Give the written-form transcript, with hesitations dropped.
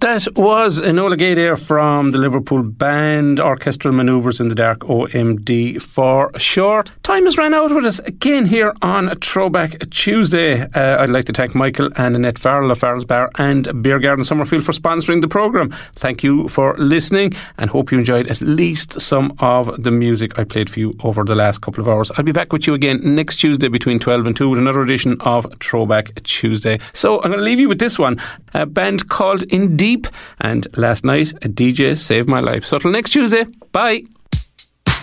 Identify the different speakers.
Speaker 1: That was Enola Gay there from the Liverpool band Orchestral Manoeuvres in the Dark, OMD for short. Time has ran out with us again here on Throwback Tuesday. I'd like to thank Michael and Annette Farrell of Farrell's Bar and Beer Garden Summerfield for sponsoring the programme. Thank you for listening and hope you enjoyed at least some of the music I played for you over the last couple of hours. I'll be back with you again next Tuesday between 12 and 2 with another edition of Throwback Tuesday. So I'm going to leave you with this one, a band called In Deep, and Last Night a DJ Saved My Life. So till next Tuesday, bye.